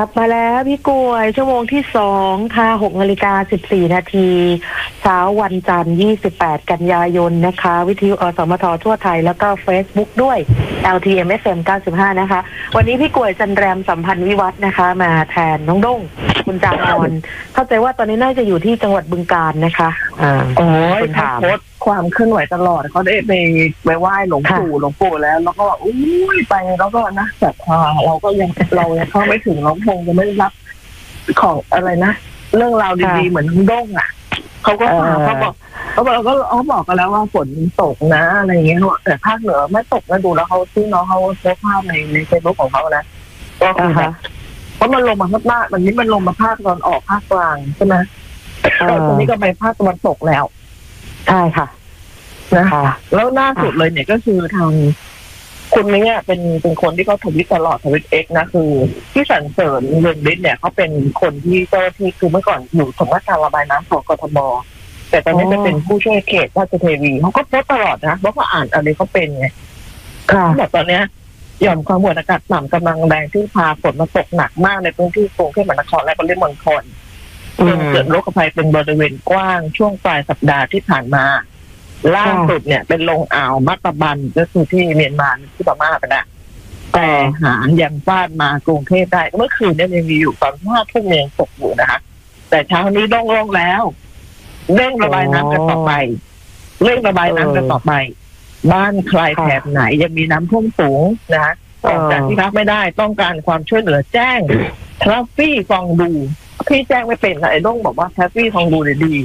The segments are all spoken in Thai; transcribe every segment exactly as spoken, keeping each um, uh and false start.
ลับมาแล้วพี่กล้วยชั่วโมงที่สองค่ะหกนาฬิกาสิบสี่นาทีเช้าวันจันทร์ยี่สิบแปดกันยายนนะคะวิทยุอสมททั่วไทยแล้วก็ Facebook ด้วย แอล ที เอ็ม เอฟ เอ็ม เก้าสิบห้านะคะวันนี้พี่กล้วยจันแรมสัมพันธ์วิวัฒน์นะคะมาแทนน้องด้งคุณจามอนเข้าใจว่าตอนนี้น่าจะอยู่ที่จังหวัดบึงกาฬนะคะอ่าโอ้ยคุณถามความเคลื่อนไหวตลอดเขาได้ไปไปไหว้หลวงปู่หลวงปู่แล้วแล้วก็อุ้ยไปแล้วก็นะแต่เราก็ยังเรายังเข้าไม่ถึงเราคงจะไม่รับของอะไรนะเรื่องราวดีๆเหมือนน้องด้งอ่ะเขาก็เขาบอกเขาบอกเขาเขาบอกกันแล้วว่าฝนตกนะอะไรอย่างเงี้ยแต่ภาคเหนือไม่ตกนะดูแล้วเขาที่น้องเขาโพสต์ภาพในในเฟซบุ๊กของเขานะก็คือแบบเพราะมันลงมาภาคใต้วันนี้มันลงมาภาคตอนออกภาคกลางใช่ไหมแต่ตอนนี้ก็ไปภาคตะวันตกแล้วใช่ค่ะนะคะแล้วล่าสุดเลยเนี่ยก็คือทางคุณเนี่ยเป็นเป็นคนที่เขาทวิตตลอดทวิตเอ็กนะคือที่สรรเสริญเรืองฤทธิ์เนี่ยเขาเป็นคนที่เจ้าหน้าที่คือเมื่อก่อนอยู่สำนักการระบายน้ำของกทมแต่ตอนนี้จะเป็นผู้ช่วยเขตราชเทวีเขาก็โพสต์ตลอดนะเพราะเขาอ่านอะไรเขาเป็นไงค่ะแบบตอนเนี้ยหย่อมความกดอากาศต่ำกำลังแรงที่พาฝนมาตกหนักมากในพื้นที่กรุงเทพมหานครและปริมณฑลจนเกิดโรคภัยเป็นบริเวณกว้างช่วงปลายสัปดาห์ที่ผ่านมาล่าสุดเนี่ยเป็นลงอ่าวมัตตบันก็คือที่เมียนมาที่พม่าไปนะแต่หางยังฟาดมากรุงเทพได้เมื่อคืนเนี่ยยังมีอยู่ตอนห้าทุ่มยังตกอยู่นะคะแต่เช้านี้โล่งๆแล้วเร่งระบายน้ำกันต่อไปเร่งระบายน้ำกันต่อไปบ้านใครแถบไหนยังมีน้ำท่วมสูงนะคะออกจากที่พักไม่ได้ต้องการความช่วยเหลือแจ้งทราฟฟี่ฟองดูพี่แจ้งไม่เป็นไอ้ด้งบอกว่าทราฟฟี่ฟองดูเนี่ยดี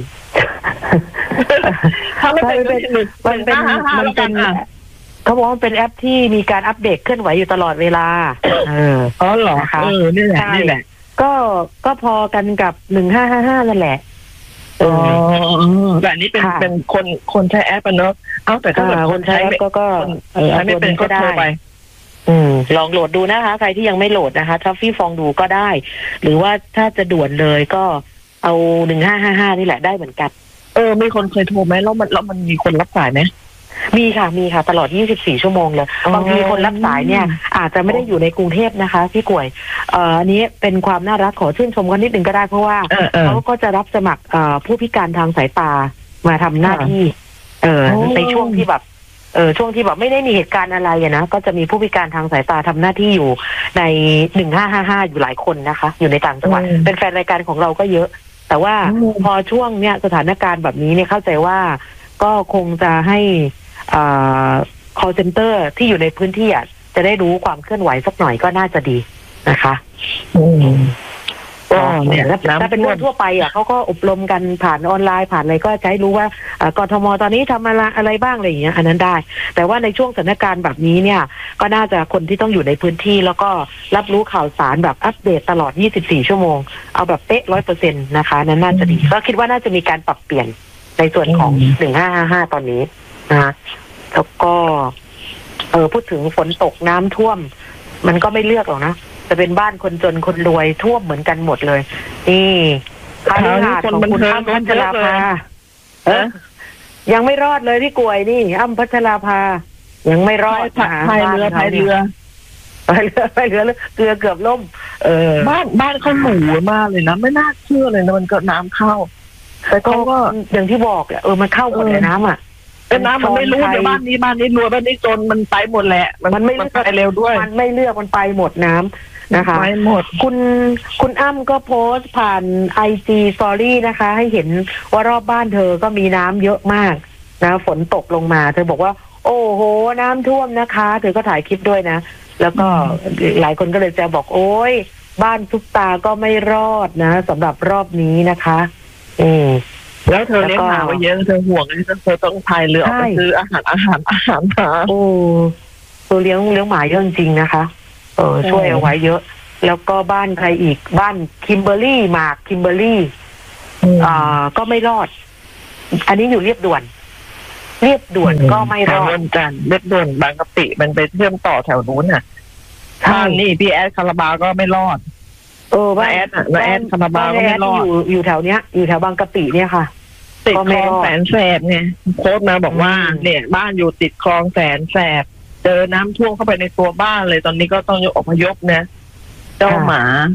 ถ้าไม่เป็นมันเป็นมันเป็นเขาบอกว่าเป็นแอปที่มีการอัปเดตเคลื่อนไหวอยู่ตลอดเวลาเอออ๋อเหรอคะเออนี่แหละนี่แหละก็ก็พอกันกับหนึ่งห้าห้าห้านั่นแหละอ๋อแบบนี้เป็นเป็นคนคนใช้แอปเนอะเอาแต่ถ้าคนใช้แอปก็ก็ใช้ไม่เป็นก็โทรไปอืมลองโหลดดูนะคะใครที่ยังไม่โหลดนะคะทราฟฟี่ฟองดูก็ได้หรือว่าถ้าจะด่วนเลยก็เอาหนึ่งห้าห้าห้านี่แหละได้เหมือนกันเออมีคนเคยโทรไหมแล้วมันแล้วมันมีคนรับสายไหมมีค่ะมีค่ะตลอดยี่สิบสี่ชั่วโมงเลยบางทีคนรับสายเนี่ยอาจจะไม่ได้อยู่ในกรุงเทพนะคะพี่กล้วยเอ่ออันนี้เป็นความน่ารักขอชื่นชมกันนิดนึงก็ได้เพราะว่าเขาก็จะรับสมัครเอ่อผู้พิการทางสายตามาทำหน้าที่เออในช่วงที่แบบเออช่วงที่แบบไม่ได้มีเหตุการณ์อะไรอะนะก็จะมีผู้พิการทางสายตาทำหน้าที่อยู่ในหนึ่งห้าห้าห้าอยู่หลายคนนะคะอยู่ในต่างจังหวัดเป็นแฟนรายการของเราก็เยอะแต่ว่าพอช่วงเนี้ยสถานการณ์แบบนี้เนี่ยเข้าใจว่าก็คงจะให้อ่า call center ที่อยู่ในพื้นที่อ่ะจะได้รู้ความเคลื่อนไหวสักหน่อยก็น่าจะดีนะคะอืมก็เนี่ยถ้าเป็นเรื่องทั่วไปอ่ะเขาก็อบรมกันผ่านออนไลน์ผ่านอะไรก็จะให้รู้ว่ากทมตอนนี้ทำอะไรอะไรบ้างอะไรอย่างเงี้ยอันนั้นได้แต่ว่าในช่วงสถานการณ์แบบนี้เนี่ยก็น่าจะคนที่ต้องอยู่ในพื้นที่แล้วก็รับรู้ข่าวสารแบบอัปเดตตลอดยี่สิบสี่ชั่วโมงเอาแบบเป๊ะ ร้อยเปอร์เซ็นต์ นะคะนั้นน่าจะดีก็คิดว่าน่าจะมีการปรับเปลี่ยนในส่วนของหนึ่งห้าห้าห้าตอนนี้นะแล้วก็เออพูดถึงฝนตกน้ำท่วมมันก็ไม่เลือกหรอกนะจะเป็นบ้านคนจนคนรวยท่วมเหมือนกันหมดเลยนี่คาริหาดของคุณอ้ำพัชราภาเออยังไม่รอดเลยพี่กล้วยนี่อ้ำพัชราภายังไม่รอดพายเรือพายเรือพายเรือพายเรือเกลือเกือบล่มเออบ้านบ้านเขาหนูมากเลยนะไม่น่าเชื่อเลยนะมันก็น้ำเข้าแต่ก็อย่างที่บอกแหละเออมันเข้าหมดเลยน้ำอ่ะแต่น้ำมันไม่รู้เดี๋ยวบ้านนี้บ้านนี้รวยบ้านนี้จนมันไปหมดแหละมันไม่ไปเร็วด้วยมันไม่เลือกมันไปหมดน้ำนะคะไปหมดคุณคุณอ้ำก็โพสต์ผ่านไอจีสตอรี่นะคะให้เห็นว่ารอบบ้านเธอก็มีน้ำเยอะมากนะฝนตกลงมาเธอบอกว่าโอ้โหน้ำท่วมนะคะเธอก็ถ่ายคลิปด้วยนะแล้วก็หลายคนก็เลยจะบอกโอ้ยบ้านซุปตาก็ไม่รอดนะสำหรับรอบนี้นะคะอืมแล้วเธอเลี้ยงหมาไว้เยอะเธอห่วงเลยเธอต้องพายเรือออกไปซื้ออาหารอาหารอาหารมาโอ้เธอเลี้ยงเลี้ยงหมาเยอะจริงนะคะเออช่วยเอาไว้เยอะแล้วก็บ้านใครอีกบ้านคิมเบอร์รี่หมากคิมเบอร์รี่อ่าก็ไม่รอดอันนี้อยู่เรียบด่วนเรียบด่วนก็ไม่รอดกันเรียบด่วนบางกะปิมันไปเชื่อมต่อแถวนู้นน่ะท่านนี่พี่แอดคาราบาวก็ไม่รอดเออบ้านแอดอ่ะบ้านแอดคาราบาวก็ไม่รอดอยู่อยู่แถวเนี้ยอยู่แถวบางกะปิเนี่ยค่ะติดคลองแสนแสบไงโค้ชมาบอกว่าเนี่ยบ้านอยู่ติดคลองแสนแสบเจอน้ำท่วมเข้าไปในตัวบ้านเลยตอนนี้ก็ต้องอพยพนะเจ้าหมา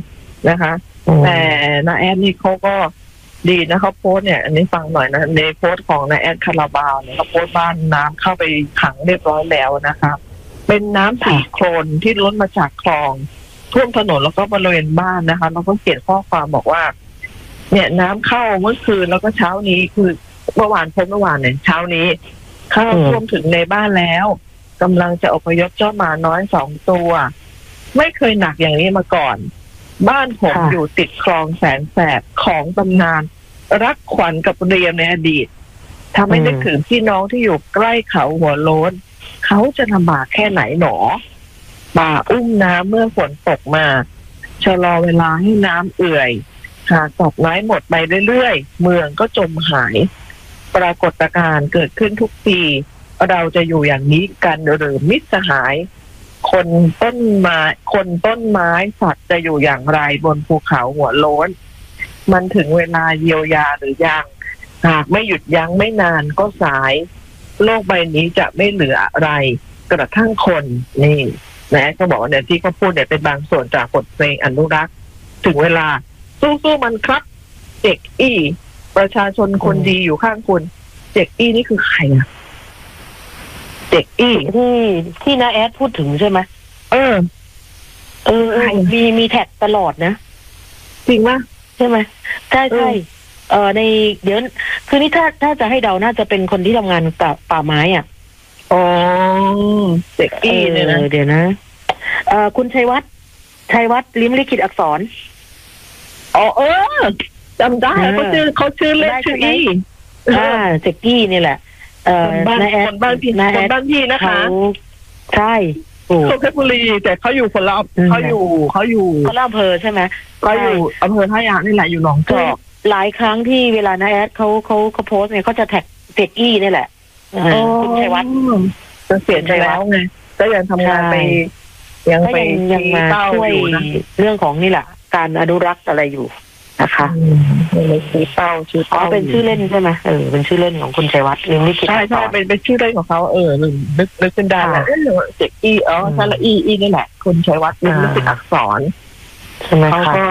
นะคะแต่นาแอดนี่เขาก็ดีนะเขาโพสเนี่ยอันนี้ฟังหน่อยนะในโพสของนาแอดคาราบาวเนี่ยเขาโพสบ้านน้ำเข้าไปขังเรียบร้อยแล้วนะคะเป็นน้ำสีโคลนที่ล้นมาจากคลองท่วมถนนแล้วก็บริเวณบ้านนะคะแล้วก็เขียนข้อความบอกว่าเนี่ยน้ำเข้าเมื่อคืนแล้วก็เช้านี้คือเมื่อวานพบเมื่อวานเนี่ยเช้านี้เข้าท่วมถึงในบ้านแล้วกำลังจะอพยพเจ้าหมาน้อยสองตัวไม่เคยหนักอย่างนี้มาก่อนบ้านผมอยู่ติดคลองแสนแสบของตำนานรักขวัญกับเรียมในอดีตทำให้นึกถึงพี่น้องที่อยู่ใกล้เขาหัวโล้นเขาจะลำบากแค่ไหนหนอป่าอุ้มน้ำเมื่อฝนตกมาชะลอเวลาให้น้ำเอื่อยหากดอกไม้หมดไปเรื่อยๆเมืองก็จมหายปรากฏการณ์เกิดขึ้นทุกปีเราจะอยู่อย่างนี้กันหรือมิตรสหายคนต้นไม้คนต้นไม้สัตว์จะอยู่อย่างไรบนภูเขาหัวโล้นมันถึงเวลาเยียวยาหรือยังหากไม่หยุดยั้งไม่นานก็สายโลกใบนี้จะไม่เหลืออะไรกระทั่งคนนี่นะก็บอกว่าเนี่ยที่เขาพูดเนี่ยเป็นบางส่วนจากบทเพลงอนุรักษ์ถึงเวลาสู้ๆมันครับเจ็กอี้ประชาชนคนดีอยู่ข้างคุณเจ็กอี้นี่คือใครอะเจ็กอี้ที่ที่นาแอดพูดถึงใช่ไหมเออเออมีมีแท็กตลอดนะจริงไหมใช่ไหมใช่ใช่เออในเดี๋ยวคือนี่ถ้าถ้าจะให้เดาน่าจะเป็นคนที่ทำงานกับป่าไม้อ่ะอ๋อเจ็กอี้เนี่ยนะเดี๋ยวนะเออคุณชัยวัฒน์ชัยวัฒน์ลิ้มลิขิตอักษรอ๋อเออจำได้เขาชื่อเขาชื่อเล่นชื่ออี้อ่าเจ็กกี้นี่แหละเออคนบ้านพี่คนบ้านพี่นะคะใช่เขาเพชรบุรีแต่เขาอยู่คนละเขาอยู่เขาอยู่คนละอำเภอใช่ไหมเขาอยู่อำเภอท่ายางนี่แหละอยู่หนองจอกหลายครั้งที่เวลานาแอดเขาเขาเขาโพสเนี่ยเขาจะแท็กเจ็กอี้นี่แหละคุณชัยวัฒน์จะเสียใจแล้วไงก็ยังทำงานไปยังไปยังมาช่วยเรื่องของนี่แหละการอนุรักษ์อะไรอยู่นะคะชื่อเป้าชื่อเป้าเป็นชื่อเล่นใช่ไหมเออเป็นชื่อเล่นของคุณชัยวัฒน์ลิ้มลิขิตใช่ใช่เป็นเป็นชื่อเล่นของเขาเออนึกนึกขึ้นได้แหละเจ็กอี้อ๋อใช่ละอีอีนี่แหละคุณชัยวัฒน์ลิ้มลิขิตอักษรใช่ไหมเขาก็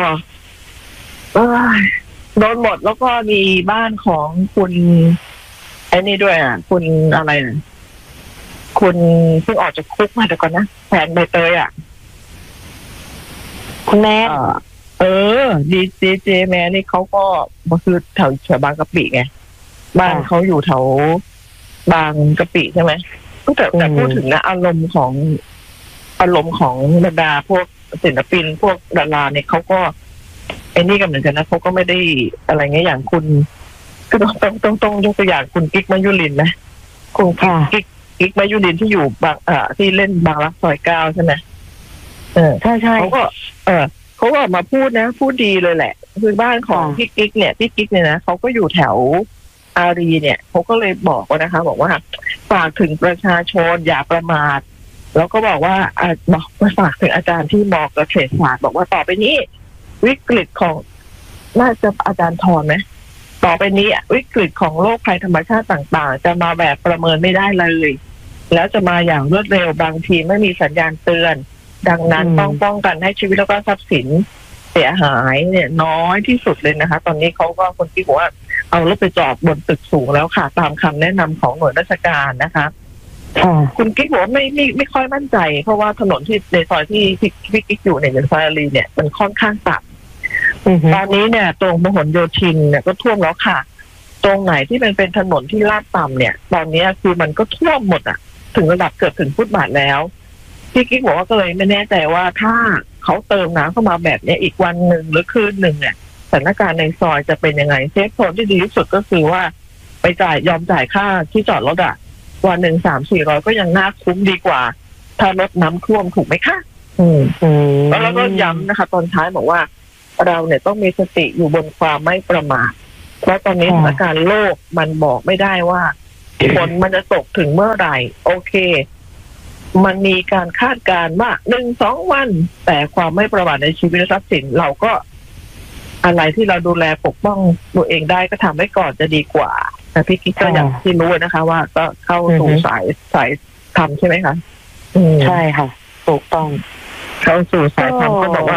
โดนหมดแล้วก็มีบ้านของคุณไอ้นี่ด้วยอ่ะคุณอะไรนะคุณเพิ่งออกจากคุกมาแต่ก่อนนะแฟนใบเตยอ่ะคุณแม่เออดีเจเจแม่นี่เขาก็มาคือแถวแถวบางกะปิไงบ้านเขาอยู่แถวบางกะปิใช่ไหมก็แต่แต่พูดถึงนะอารมณ์ของอารมณ์ของบรรดาพวกศิลปินพวกดาราเนี่ยเขาก็ไอ้นี่กันเหมือนกันนะเขาก็ไม่ได้อะไรเงี้ยอย่างคุณก็ต้องต้องต้องต้องยกตัวอย่างคุณกิ๊กมายุรินนะคุณกิ๊กกิ๊กมายุรินที่อยู่บางอ่าที่เล่นบางรักซอยเก้าใช่ไหมเออใช่ใช่เขาก็เออเขาก็ออกมาพูดนะพูดดีเลยแหละคือบ้านของพี่กิ๊กเนี่ยพี่กิ๊กเนี่ยนะเขาก็อยู่แถวอารีเนี่ยเขาก็เลยบอกว่านะคะบอกว่าฝากถึงประชาชนอย่าประมาทแล้วก็บอกว่าอ่าบอกมาฝากถึงอาจารย์ที่มอเกษตรศาสตร์บอกว่าต่อไปนี้วิกฤตของน่าจะอาจารย์ทอนไหมต่อไปนี้วิกฤตของโรคภัยธรรมชาติต่างๆจะมาแบบประเมินไม่ได้เลยแล้วจะมาอย่างรวดเร็วบางทีไม่มีสัญญาณเตือนดังนั้นต้องป้องกันให้ชีวิตแล้วก็ทรัพย์สินเสียหายเนี่ยน้อยที่สุดเลยนะคะตอนนี้เขาก็คนที่บอกว่าเอารถไปจอดบนตึกสูงแล้วค่ะตามคำแนะนำของหน่วยราชการนะคะคุณกิ๊กบอกว่าไม่ไม่ไม่ค่อยมั่นใจเพราะว่าถนนที่ในซอยที่พี่กิ๊กอยู่ในซอยอารีเนี่ยมันค่อนข้างต่ำตอนนี้เนี่ยตรงพหลโยธินเนี่ยก็ท่วมแล้วค่ะตรงไหนที่มันเป็นถนนที่ลาดต่ำเนี่ยตอนนี้คือมันก็ท่วมหมดอ่ะถึงระดับเกือบถึงฟุตบาทแล้วพี่กิ๊กบอกว่าก็เลยไม่แน่ใจว่าถ้าเขาเติมน้ำเข้ามาแบบนี้อีกวันหนึ่งหรือคืนหนึ่งเนี่ยสถานการณ์ในซอยจะเป็นยังไงเซฟโซนที่ดีที่สุดก็คือว่าไปจ่ายยอมจ่ายค่าที่จอดรถอ่ะวันหนึ่งสามสี่ร้อยก็ยังน่าคุ้มดีกว่าถ้ารถน้ำท่วมถูกไหมคะอืมแล้วก็ย้ำนะคะตอนท้ายบอกว่าเราเนี่ยต้องมีสติอยู่บนความไม่ประมาทเพราะตอนนี้สถานการณ์โลกมันบอกไม่ได้ว่าฝนมันจะตกถึงเมื่อไหร่โอเคมันมีการคาดการณ์ว่าหนึ่งสองวันแต่ความไม่ประมาทในชีวิตและทรัพย์สินเราก็อะไรที่เราดูแลปกป้องตัวเองได้ก็ทำไว้ก่อนจะดีกว่าแต่พี่กิ๊กก็อย่างที่รู้นะคะว่าก็เข้าสู่สายสายธรรมใช่ไหมคะใช่ค่ะถูกต้องเข้าสู่สายธรรมก็บอกว่า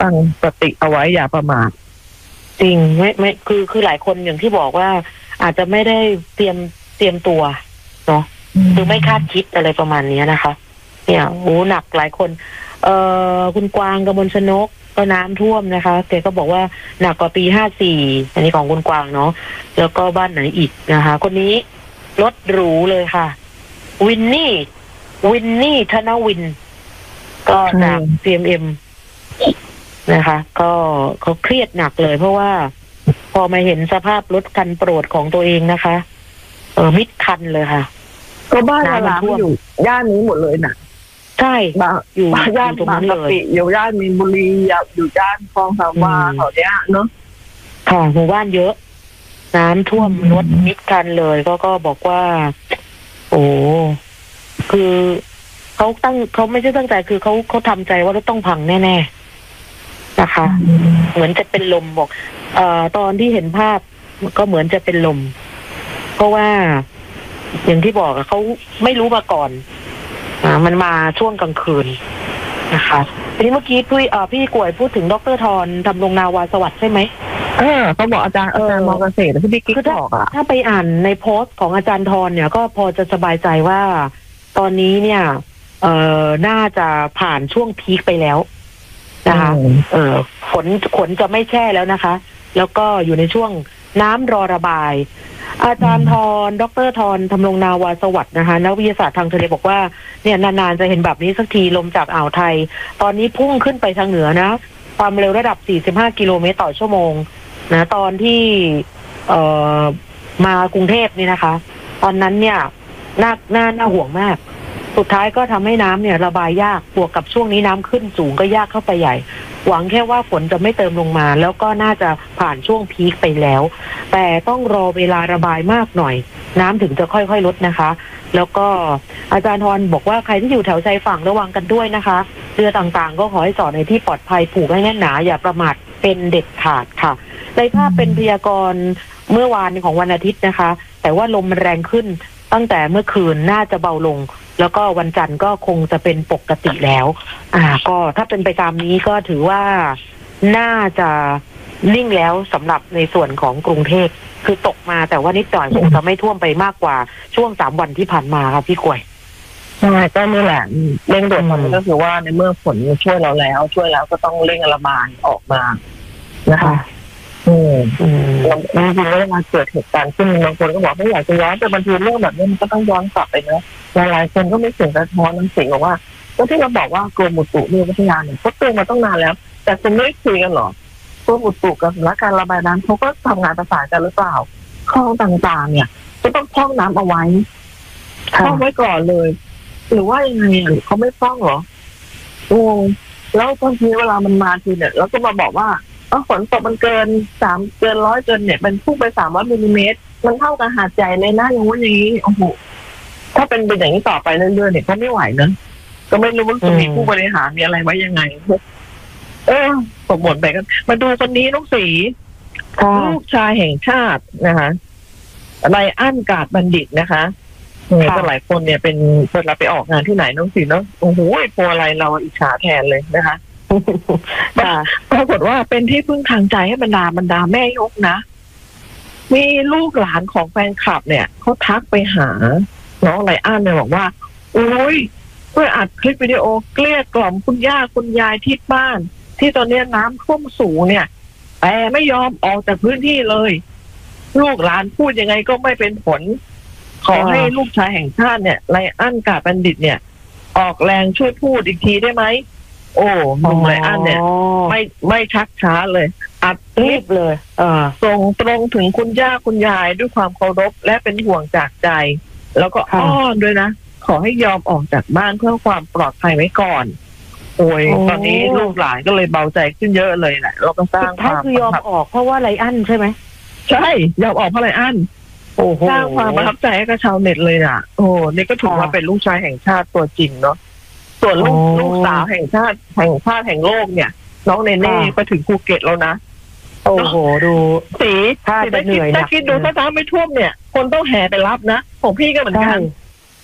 ตั้งสติเอาไว้อย่าประมาทจริงไม่ไม่คือคือหลายคนอย่างที่บอกว่าอาจจะไม่ได้เตรียมเตรียมตัวเนาะคือไม่คาดคิดอะไรประมาณนี้นะคะเนี่ยโอ้หนักหลายคนเอ่อคุณกวางกมลชนกก็น้ำท่วมนะคะแกก็บอกว่าหนักกว่าปีห้าสี่อันนี้ของคุณกวางเนาะแล้วก็บ้านไหนอีกนะคะคนนี้รถหรูเลยค่ะวินนี่วินนี่ธนวินก็จาก ซี เอ็ม เอ็ม นะคะก็เขาเครียดหนักเลยเพราะว่าพอมาเห็นสภาพรถคันโปรดของตัวเองนะคะเออมิดคันเลยค่ะก็บ้านเราอยู่ย่านนี้หมดเลยน่ะใช่อยู่ย่านบางกะปิอยู่ย่านมีนบุรีอยู่ย่านคลองสามวาแถวเนี้ยเนาะค่ะหมู่บ้านเยอะน้ำท่วมรถมิดคันเลยก็ก็บอกว่าโอ้คือเขาตั้งเขาไม่ใช่ตั้งใจคือเขาเขาทำใจว่ารถต้องพังแน่ๆนะคะเหมือนจะเป็นลมบอกเอ่อตอนที่เห็นภาพก็เหมือนจะเป็นลมเพราะว่าอย่างที่บอกอะเขาไม่รู้มาก่อนอ่ามันมาช่วงกลางคืนนะคะทีนี้เมื่อกี้พี่เอ่อพี่กวยพูดถึงดร.ธรทำรงนาวาสวัสดิ์ใช่ไหมเออเขาบอกอาจารย์อาจารย์มอเกษตรที่พี่กิ๊กบอกอะถ้าไปอ่านในโพสต์ของอาจารย์ธรเนี่ยก็พอจะสบายใจว่าตอนนี้เนี่ยเอ่อน่าจะผ่านช่วงพีคไปแล้วนะคะเออฝนฝนจะไม่แช่แล้วนะคะแล้วก็อยู่ในช่วงน้ำรอระบายอาจารย์ธรดร.ธรทำรงนาวาสวัสดิ์นะคะนักวิทยาศาสตร์ทางทะเลบอกว่าเนี่ยนานๆจะเห็นแบบนี้สักทีลมจากอ่าวไทยตอนนี้พุ่งขึ้นไปทางเหนือนะความเร็วระดับสี่สิบห้ากิโลเมตรต่อชั่วโมงนะตอนที่เอ่อมากรุงเทพนี่นะคะตอนนั้นเนี่ยน่าน่าน่าห่วงมากสุดท้ายก็ทำให้น้ำเนี่ยระบายยากบวกกับช่วงนี้น้ำขึ้นสูงก็ยากเข้าไปใหญ่หวังแค่ว่าฝนจะไม่เติมลงมาแล้วก็น่าจะผ่านช่วงพีคไปแล้วแต่ต้องรอเวลาระบายมากหน่อยน้ำถึงจะค่อยๆลดนะคะแล้วก็อาจารย์ธรบอกว่าใครที่อยู่แถวชายฝั่งระวังกันด้วยนะคะเรือต่างๆก็ขอให้จอดในที่ปลอดภัยผูกให้แน่นหนาอย่าประมาทเป็นเด็ดขาดค่ะในภาพเป็นพยากรณ์เมื่อวานของวันอาทิตย์นะคะแต่ว่าลมแรงขึ้นตั้งแต่เมื่อคืนน่าจะเบาลงแล้วก็วันจันทร์ก็คงจะเป็นปกติแล้วอ่าก็ถ้าเป็นไปตามนี้ก็ถือว่าน่าจะนิ่งแล้วสำหรับในส่วนของกรุงเทพคือตกมาแต่ว่านิดหน่อยคงจะไม่ท่วมไปมากกว่าช่วงสามวันที่ผ่านมาครับพี่กวยใช่ก็นี่แหละเร่งด่วนมันก็คือว่าในเมื่อฝนช่วยเราแล้วช่วยแล้วก็ต้องเร่งระบายออกมานะคะอืมอืมแล้วจริงๆเวลาเกิดเหตุการณ์ขึ้นบางคนก็บอกไม่อยากจะย้อนแต่บางทีเรื่องแบบนี้มันก็ต้องย้อนกลับไปนะหลายๆคนก็ไม่เสียงสะท้อนน้ำเสียงบอกว่าก็ที่เราบอกว่ากรมอุตุนิยมวิทยาเนี่ยเขาเตือนมาตั้งนานแล้วแต่คุณไม่คุยกันหรอกรมอุตุกับสำนักการระบายน้ำเขาก็ทำงานประสานกันหรือเปล่าคลองต่างๆเนี่ยจะต้องพร่องน้ำเอาไว้พร่องไว้ก่อนเลยหรือว่ายังไงเขาไม่พร่องหรอโอ้แล้วบางทีเวลามันมาทีเนี่ยแล้วก็มาบอกว่าอ๋อฝนตกมันเกินสามเกินร้อยเกินเนี่ยมันพุ่งไปสามร้อยมิลลิเมตรมันเท่ากับหาดใหญ่เลยนะอย่างว่าอย่างนี้โอ้โหถ้าเป็นเป็นอย่างนี้ต่อไปเรื่อยๆเนี่ยก็ไม่ไหวนะก็ไม่รู้ว่าจะมีผู้บริหารมีอะไรไว้ยังไงเออผมหมดไปกันมาดูคนนี้ลูกศรีลูกชายแห่งชาตินะคะไรอั้นกาดบัณฑิตนะคะก็หลายคนเนี่ยเป็นเวลาไปออกงานที่ไหนน้องศรีเนาะโอ้โหโปรอะไรเราอิจฉาแทนเลยนะคะปรากฏว่าเป็นที่พึ่งทางใจให้บรรดาบรรดาแม่ยกนะมีลูกหลานของแฟนคลับเนี่ยเขาทักไปหาน้องไรอั้นเนี่ยบอกว่าโอ้ยเพื่ออัดคลิปวิดีโอเกลี้ยกล่อมคุณย่าคุณยายที่บ้านที่ตอนนี้น้ำท่วมสูงเนี่ยแต่ไม่ยอมออกจากพื้นที่เลยลูกหลานพูดยังไงก็ไม่เป็นผลขอให้ลูกชายแห่งชาติเนี่ยไรอั้นกาดบัณฑิตเนี่ยออกแรงช่วยพูดอีกทีได้ไหมโอ้หนุ่มไรอั้นเนี่ยไม่ไม่ชักช้าเลยอัดรีบเลยเออส่งตรงถึงคุณย่าคุณยายด้วยความเคารพและเป็นห่วงจากใจแล้วก็อ้อนด้วยนะขอให้ยอมออกจากบ้านเพื่อความปลอดภัยไว้ก่อนโอ้ยตอนนี้ลูกหลานก็เลยเบาใจขึ้นเยอะเลยแหละเราก็สร้างความคือยอมออกเพราะว่าไรอั้นใช่ไหมใช่ยอมออกเพราะไรอั้นสร้างความประทับใจให้กับชาวเน็ตเลยอ่ะโอ้นี่ก็ถือว่าเป็นลูกชายแห่งชาติตัวจริงเนาะส่วนลูกลูกสาวแห่งชาติแห่งชาติแห่งโลกเนี่ยน้องเนเน่ไปถึงภูเก็ตแล้วนะโอ้โหดูสีถ้าจะเหนื่อยนะถ้าคิดดูถ้าน้ำไม่ท่วมเนี่ยคนต้องแห่ไปรับนะของพี่ก็เหมือนกัน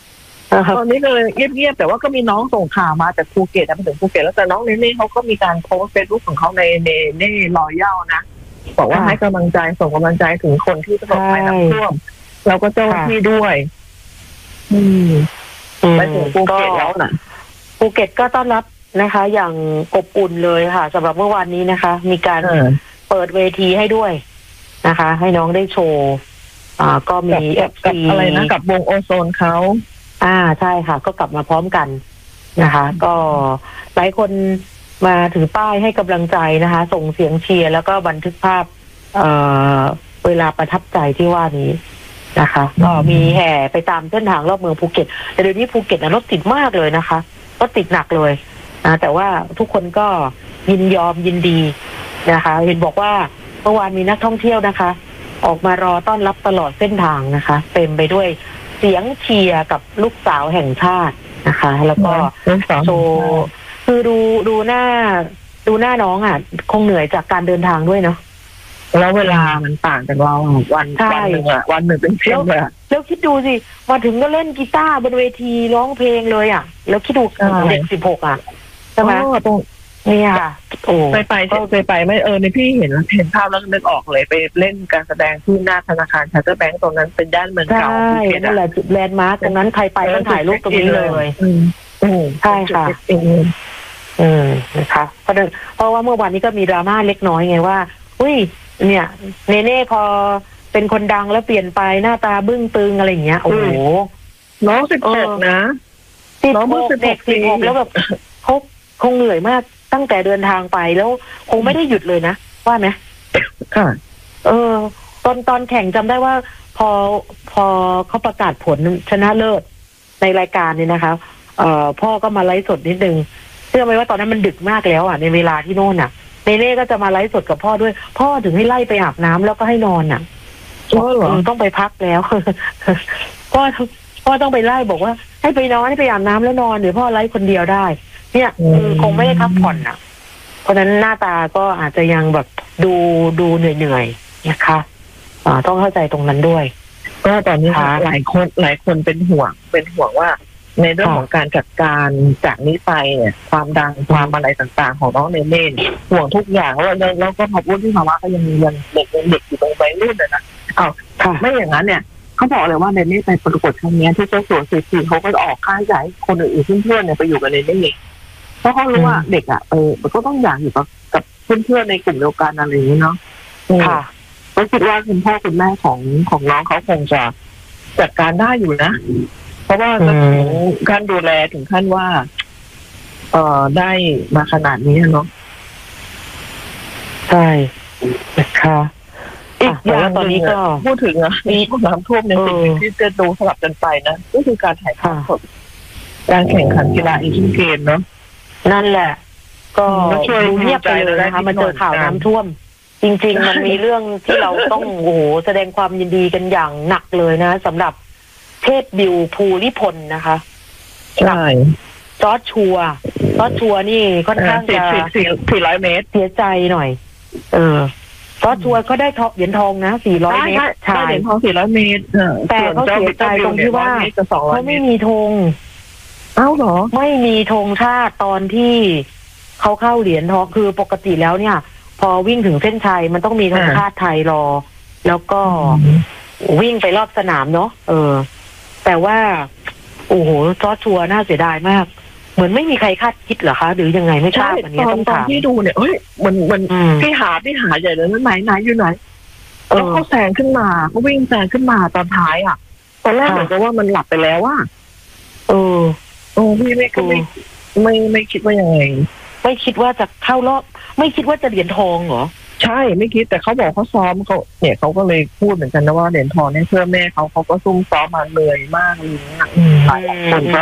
ตอนนี้ก็เลยเงียบๆแต่ว่าก็มีน้องส่งข่าวมาจากภูเก็ตมาถึงภูเก็ตแล้วแต่น้องเนเน่เขาก็มีการโพสต์เฟซบุ๊กของเขาในเนเน่รอยัลนะบอกว่าให้กำลังใจส่งกำลังใจถึงคนที่ประสบภัยน้ำท่วมแล้วก็เจ้าหน้าที่ด้วยอืมไปถึงภูเก็ตแล้วนะภูเก็ตก็ต้อนรับนะคะ อย่างอบอุ่นเลยค่ะสำหรับเมื่อวานนี้นะคะ มีการเปิดเวทีให้ด้วยนะคะ ให้น้องได้โชว์อ่าก็มีเอฟซีอะไรนะกับวงโอโซนเขาอ่าใช่ค่ะ ก็กลับมาพร้อมกันนะคะ ก็หลายคนมาถือป้ายให้กำลังใจนะคะ ส่งเสียงเชียร์แล้วก็บันทึกภาพเอ่อเวลาประทับใจที่ว่านี้นะคะก็มีแห่ไปตามเส้นทางรอบเมืองภูเก็ตแต่เดี๋ยวนี้ภูเก็ตรถติดมากเลยนะคะรถติดหนักเลยนะแต่ว่าทุกคนก็ยินยอมยินดีนะคะเห็นบอกว่าเมื่อวานมีนักท่องเที่ยวนะคะ ออกมารอต้อนรับตลอดเส้นทางนะคะเต็มไปด้วยเสียงเชียร์กับลูกสาวแห่งชาตินะคะแล้วก็โชว์คือดูดูหน้าดูหน้าน้องอ่ะคงเหนื่อยจากการเดินทางด้วยเนาะแล้วเวลามันต่างจากเราวันวันหนึ่งอ่ะวันหนึ่งเป็นเที่ยวเลยแล้วคิดดูสิมาถึงก็เล่นกีตาร์บนเวทีร้องเพลงเลยอ่ะแล้วคิดดูเด็กสิบหกอ่ะใช่ไหมตรงนี่ค่ะโอ้ไปไปไปไปไม่เออในพี่เห็นเห็นภาพแล้วนึกออกเลยไปเล่นการแสดงที่หน้าธนาคารชาร์เตอร์แบงก์ตรงนั้นเป็นด้านเมืองเก่าใช่นั่นแหละจุดแลนด์มาร์กตรงนั้นใครไปต้องถ่ายรูปตรงนี้เลยใช่ค่ะอืมนะคะเพราะเพราะว่าเมื่อวานนี้ก็มีดราม่าเล็กน้อยไงว่าอุ้ยเนี่ยเนเน่พอเป็นคนดังแล้วเปลี่ยนไปหน้าตาบึ้งตึงอะไรอย่างเงี้ยโอ้โหน้องสิบหกนะน้องเด็กสิบหกแล้วแบบเขาคงเหนื่อยมากตั้งแต่เดินทางไปแล้วคงไม่ได้หยุดเลยนะว่าไหมค่ะเออตอนตอนแข่งจำได้ว่าพอพอเขาประกาศผลชนะเลิศในรายการเนี่ยนะคะเอ่อพ่อก็มาไลฟ์สดนิดนึงเชื่อไหมว่าตอนนั้นมันดึกมากแล้วอ่ะในเวลาที่โน่นอ่ะเนเน่ก็จะมาไลฟ์สดกับพ่อด้วยพ่อถึงให้ไล่ไปอาบน้ำแล้วก็ให้นอนอ่ะพ่อเหรอต้องไปพักแล้วพ่อพ่อต้องไปไล่บอกว่าให้ไปนอนให้ไปอาบน้ำแล้วนอนเดี๋ยวพ่อไลฟ์คนเดียวได้เนี่ยคงไม่ได้พักผ่อนอ่ะเพราะฉะนั้นหน้าตาก็อาจจะยังแบบดูดูเหนื่อยๆนะคะอ่าต้องเข้าใจตรงนั้นด้วยก็ตอนนี้หลายคนหลายคนเป็นห่วงเป็นห่วงว่าในเรื่องของการจัดการจากนี้ไปเนี่ยความดังความอะไรต่างๆของน้องเนเน่ห่วงทุกอย่างแล้วแล้วก็พอพูดที่ภาวะก็ยังยังเด็กยังเด็กอยู่ตรงวัยรุ่นเลยนะอ้าวไม่อย่างนั้นเนี่ยเขาบอกเลยว่าเนเน่ไปประกวดครั้งนี้ที่เจ้าสัวสิทธิ์เขาก็ออกค่าใช้คนอื่นๆเพื่อนๆเนี่ยไปอยู่กับเนเน่เพราะเขารู้ว่าเด็กอ่ะเออมันก็ต้องอยากอยู่กับกับเพื่อนๆในกลุ่มเดียวกันอะไรอย่างนี้เนาะค่ะก็คิดว่าคุณพ่อคุณแม่ของของน้องเขาคงจะจัดการได้อยู่นะเพราะว่าก็ถึงขั้นดูแลถึงขั้นว่าเอ่อได้มาขนาดนี้เนาะใช่นะคะอีกอย่างตอนนี้ก็พูดถึงอ่ะมีน้ำท่วมในสิ่งที่จะดูสลับกันไปนะก็คือการถ่ายทอดสดการแข่งขันกีฬาเอเชียนเกมเนาะนั่นแหละก็ดูเงียบไปเลยนะคะมาเจอข่าวน้ำท่วมจริงๆมันมีเรื่องที่เราต้องโอ้โหแสดงความยินดีกันอย่างหนักเลยนะสำหรับเทพบิวภูริพลนะคะใช่จอร์จชัวจอร์จชัวนี่ค่อนข้างจะสี่ร้อยเมตรเสียใจหน่อยเออจอร์จชัวก็ได้เหรียญทองนะสี่ร้อยเมตรชายเหรียญทองสี่ร้อยเมตรแต่เขาเสียใจตรงที่ว่าเขาไม่มีธงเอ้าเหรอไม่มีธงชาติตอนที่เขาเข้าเหรียญทองคือปกติแล้วเนี่ยพอวิ่งถึงเส้นชัยมันต้องมีธงชาติไทยรอแล้วก็วิ่งไปรอบสนามเนาะเออแต่ว่าโอ้โหจอร์จชัวน่าเสียดายมากเหมือนไม่มีใครคาดคิดเหรอคะหรือยังไงไม่ทราบอันนี้ต้องถามตอนที่ดูเนี่ยเฮ้ยมันมันที่หาที่หาใหญ่เลยนั่นไหนไหนอยู่ไหนแล้วเขาแซงขึ้นมาเขาวิ่งแซงขึ้นมาตอนท้ายอ่ะตอนแรกเหมือนกับว่ามันหลับไปแล้วว่าเออโอ้พี่ไม่ก็ไม่ไม่ไม่คิดว่ายังไงไม่คิดว่าจะเข้ารอบไม่คิดว่าจะเหรียญทองเหรอใช่ไม่คิดแต่เขาบอกเขาซ้อมเขาเนี่ยเขาก็เลยพูดเหมือนกันนะว่าเหรียญทองเนี่ยเพื่อแม่เขาเขาก็ซุ่มซ้อมมาเหนื่อยมากเลยนะหลายคนก็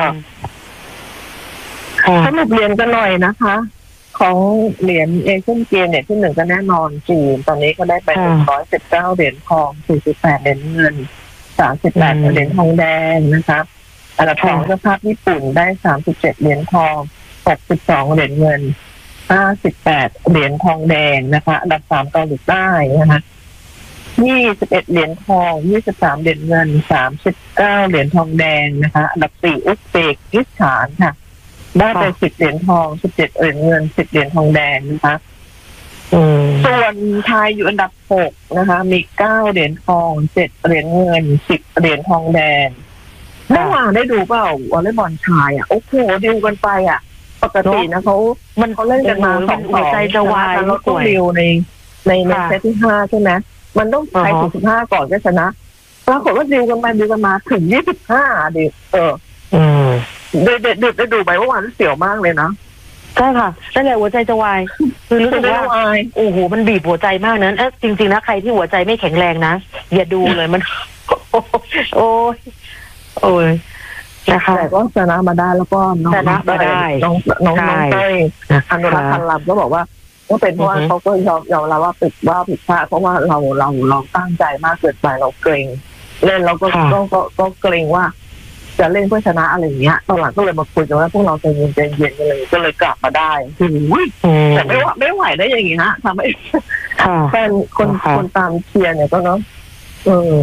สรุปเหรียญกันหน่อยนะคะของเหรียญเอเชียนเกมเนี่ยที่หนึ่งก็แน่นอนจีนตอนนี้ก็ได้ไปหนึ่งร้อยสิบเก้าเหรียญทองสี่สิบแปดเหรียญเงินสามสิบแปดเหรียญทองแดงนะคะอันดับสองเจ้าภาพญี่ปุ่นได้สามสิบเจ็ดเหรียญทองหกสิบสองเหรียญเงินห้าสิบแปดเหรียญทองแดงนะคะอันดับสามเกาหลีใต้นะคะยี่สิบเอ็ดเหรียญทองยี่สิบสามเหรียญเงินสามสิบเก้าเหรียญทองแดงนะคะอันดับสี่อุซเบกิสถานค่ะได้ไปสิบเหรียญทองสิบเจ็ดเหรียญเงินสิบเหรียญทองแดงนะคะส่วนไทยอยู่อันดับหกนะคะมีเก้าเหรียญทองเจ็ดเหรียญเงินสิบเหรียญทองแดงเมื่อวานได้ดูเปล่าวอลเลย์บอลชายอ่ะโอ้โหดิวกันไปอ่ะปกตินะเขามันเขาเล่นกันมาสองสองใจจะวายแล้วก็ดิวในในในเซตที่ห้าใช่ไหมมันต้องใช้ถึงสิบห้าก่อนก็ชนะปรากฏว่าดิวกันไปดิวกันมาถึงยี่สิบห้าดิเออเด็ดเด็ดเด็ดได้ดูไปเมื่อวานเสียวมากเลยนะใช่ค่ะนั่นแหละหัวใจจะวายคือรู้สึกว่าโอ้โหมันบีบหัวใจมากนั้นเออจริงๆนะใครที่หัวใจไม่แข็งแรงนะอย่าดูเลยมันโอ้ยโอ้ยนะคะแต่ก็ชนะมาได้แล้วก็น้องชนะมาได้น้องน้องน้องเต้ยอนุรักษ์พันลำก็บอกว่าก็เป็นเพราะว่าเขาก็ยอมยอมรับว่าผิดว่าผิดพลาดเพราะว่าเราเราเราตั้งใจมากเกินไปเราเกรงเล่นเราก็ก็ก็ก็เกรงว่าจะเล่นเพื่อชนะอะไรอย่างเงี้ยตอนหลังก็เลยมาคุยกันว่าพวกเราใจเย็นใจเย็นกันเลยก็เลยกลับมาได้แต่ไม่ว่าไม่ไหวได้อย่างงี้ฮะทำให้แฟนคนคนตามเชียร์เนี่ยก็เนาะเออ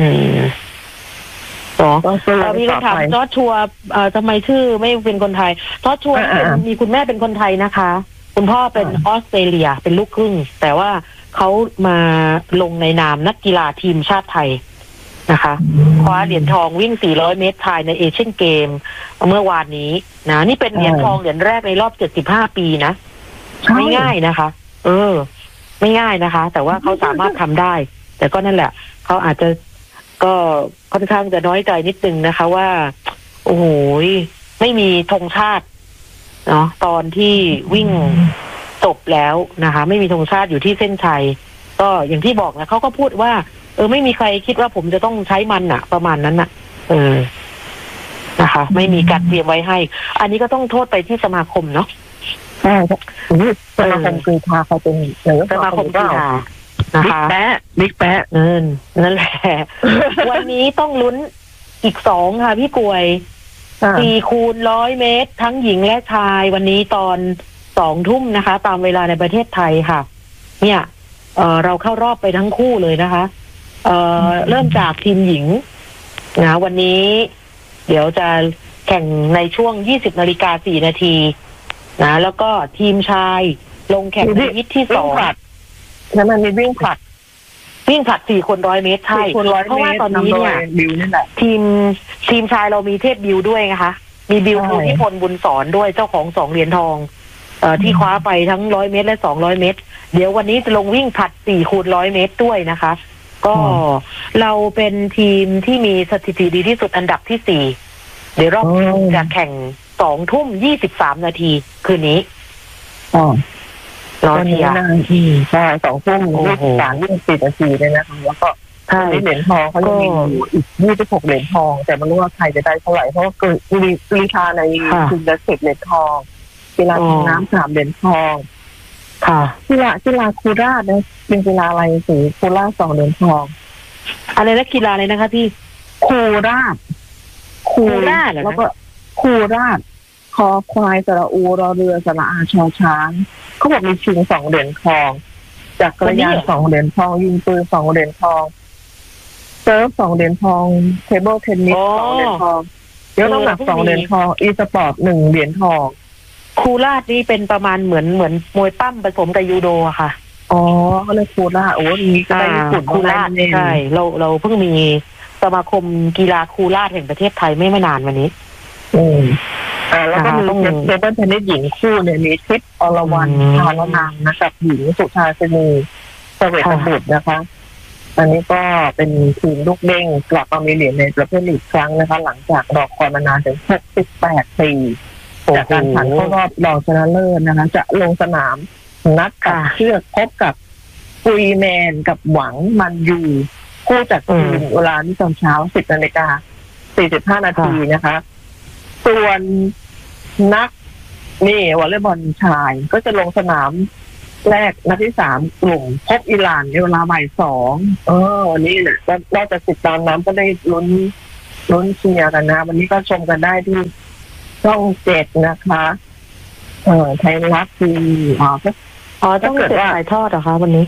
ต่อมีคำถามจอร์จชัวทำไมชื่อไม่เป็นคนไทยจอร์จชัวมีคุณแม่เป็นคนไทยนะคะคุณพ่อเป็นออสเตรเลียเป็นลูกครึ่งแต่ว่าเขามาลงในนามนักกีฬาทีมชาติไทยนะคะคว้าเหรียญทองวิ่งสี่ร้อยเมตรชายในเอเชียนเกมเมื่อวานนี้นะนี่เป็นเหรียญทองเหรียญแรกในรอบเจ็ดสิบห้าปีนะไม่ง่ายนะคะเออไม่ง่ายนะคะแต่ว่าเขาสามารถทำได้แต่ก็นั่นแหละเขาอาจจะก็ค่อนข้างจะน้อยใจนิดนึงนะคะว่าโอ้โหไม่มีธงชาติเนาะตอนที่วิ่งจบแล้วนะคะไม่มีธงชาติอยู่ที่เส้นชัยก็อย่างที่บอกนะเขาก็พูดว่าเออไม่มีใครคิดว่าผมจะต้องใช้มันอะประมาณนั้นอะเออนะคะไม่มีการเตรียมไว้ให้อันนี้ก็ต้องโทษไปที่สมาคมเนาะใช่สมาคมกรีฑาเขาเป็นสมาคมกรีฑานะคะบิ๊กแป๊ะบิ๊กแป๊ะเงินนั่นแหละวันนี้ต้องลุ้นอีกสองค่ะพี่กวยสี่คูณร้อยเมตรทั้งหญิงและชายวันนี้ตอนสองทุ่มนะคะตามเวลาในประเทศไทยค่ะเนี่ยเอ่อเราเข้ารอบไปทั้งคู่เลยนะคะเอ่อเริ่มจากทีมหญิงนะวันนี้เดี๋ยวจะแข่งในช่วงยี่สิบนาฬิกาสี่นาทีนะแล้วก็ทีมชายลงแข่งในวิทที่สองแล้วมันมีวิ่งผลัดวิ่งผลัดสี่คนร้อยเมตรใช่เพราะว่าตอนนี้เนี่ยทีมทีมชายเรามีเทพบิวด้วยนะคะมีบิวภูมิพลบุญสอนด้วยเจ้าของสองเหรียญทองเอ่อที่คว้าไปทั้งร้อยเมตรและสองร้อยเมตรเดี๋ยววันนี้จะลงวิ่งผลัดสี่คูณร้อยเมตรด้วยนะคะก็เราเป็นทีมที่มีสถิติดีที่สุดอันดับที่สี่เดี๋ยวรอบจะแข่งสองทุ่มยี่สิบสามนาทีคืนนี้อ๋อรอเชียร์ใช่สองทุ่มยี่สิบสามยี่สิบสี่นาทีเลยนะคะแล้วก็ในเหรียญทองเขาจะมีอีกยี่สิบหกเหรียญทองแต่ไม่รู้ว่าใครจะได้เท่าไหร่เพราะว่าคือกีฬาในทีมละสิบเหรียญทองกีฬาทางน้ำสามเหรียญทองค่ะกีฬากีฬาคูราชนะเป็นกีฬาอะไรสีคูราชสองเหรียญทองอะไรนะกีฬาอะไรนะคะพี่คูราชคูราชแล้วก็คูราชคอควายสระอูรอเรือสระอาชอช้างเขาบอกมีชิงสองเหรียญทองจักรยานสองเหรียญทองยิงปืนสองเหรียญทองเซิร์ฟสองเหรียญทองเทเบิลเทนนิสสองเหรียญทองยกน้ำหนักสองเหรียญทองอีสปอร์ตหนึ่งเหรียญทองคูราชนี่เป็นประมาณเหมือนเหมือนมวยปั้มผสมกับยูโดอะค่ะอ๋อก็เลยคูราชโอ้มีก็ได้ญี่ปุ่นคูราชใช่เราเราเพิ่งมีสมาคมกีฬาคูราชแห่งประเทศไทยไม่ไม่นานวันนี้อืมอ่าแล้วก็มีเทเบิลเทนนิสหญิงคู่เนี่ยมีทิพย์อรวรรณพาลนังนะกับหญิงสุธาสินีเสวตบุตรนะคะอันนี้ก็เป็นทีมลูกเด้งกลับมามีเหรียญในประเภทอีกครั้งนะคะหลังจากรอคอยมานานถึงหกสิบแปดปีจากการผ่านเข้ารอบรองชนะเลิศนะคะจะลงสนามนัดกับเชือกพบกับปุยแมนกับหวังมันยูคู่จากทีมเวลาที่ตอนเช้าสิบนาฬิกาสี่สิบห้านาทีนะคะส่วนนักนี่วอลเลย์บอลชายก็จะลงสนามแรกนัดที่สามกลุ่มพบอิหร่านในเวลาบ่ายสองเออวันนี้เนี่ยนอกจากติดตามน้ำก็ได้ลุ้นลุ้นเชียร์กันนะวันนี้ก็ชมกันได้ที่ช่องเจ็ดนะคะเออไทยรัฐทีวีอ๋ออ๋อต้องเกิดถ่ายทอดเหรอคะวันนี้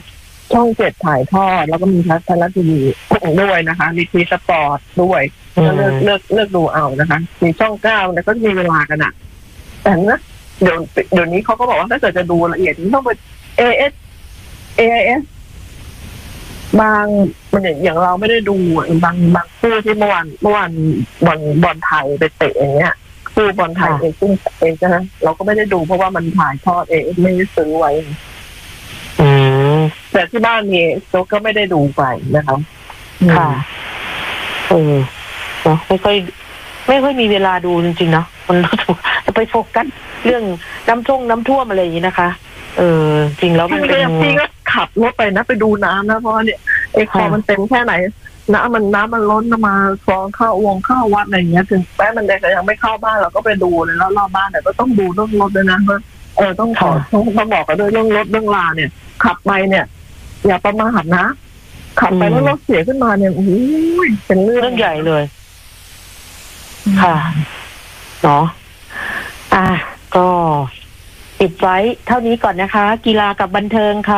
ช่องเจ็ดถ่ายทอดแล้วก็มีทัศนทีวีด้วยนะคะมีทีสปอร์ตด้วยก็เลือกเลือกเลือกดูเอานะคะมีช่องเก้าเนี่ยก็มีเวลากันอ่ะแต่นะเดี๋ยวเดี๋ยวนี้เขาก็บอกว่าถ้าเกิดจะดูละเอียดต้องไป เอ เอส เอ ไอ เอส บางมันอย่างเราไม่ได้ดูบางบางคู่ที่เมื่อวานเมื่อวานบอลบอลไทยไปเตะอย่างเงี้ยคู่บอลไทยเองซึ่งเองนะเราก็ไม่ได้ดูเพราะว่ามันถ่ายทอดเองไม่ได้ซื้อไว้แต่ที่บ้านมีโจ๊กก็ไม่ได้ดูไปนะคะค่ะเออเนาะไม่ค่อยไม่ค่อยมีเวลาดูจริงๆเนาะมันจะไปโฟกัสเรื่องน้ำท่วมน้ำท่วมอะไรอย่างนี้นะคะเออจริงแล้วมันเป็นพี่ก็ขับรถไปนะไปดูน้ำนะเพราะเนี่ยไอ้คลองมันเต็มแค่ไหนน้ำมันน้ำมันล้นมาคลองเข้าวงเข้าวัดอะไรอย่างเงี้ยถึงแม้มันยังไม่เข้าบ้านเราก็ไปดูเลยแล้วรอบบ้านแต่ก็ต้องดูเรื่องรถด้วยนะเพราะเออต้องขอต้องบอกกันด้วยเรื่องรถเรื่องลาเนี่ยขับไปเนี่ยอย่าประมาทนะขับไปแล้วรถเสียขึ้นมาเนี่ยโอ้ยเป็นเรื่องใหญ่เลยค่ะเนาะอ่ะก็ปิดไว้เท่านี้ก่อนนะคะกีฬากับบันเทิงค่ะ